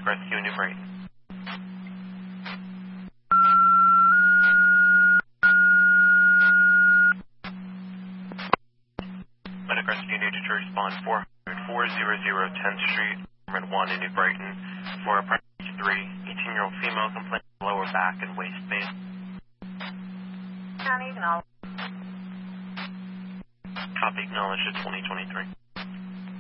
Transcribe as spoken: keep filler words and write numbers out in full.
Medic Rescue New Brighton. Medic Rescue needed to respond four hundred, four hundred tenth Street, apartment one in New Brighton, for a pregnant three, eighteen-year-old female complaining of lower back and waist pain. County, acknowledge. Copy, acknowledged at twenty twenty-three.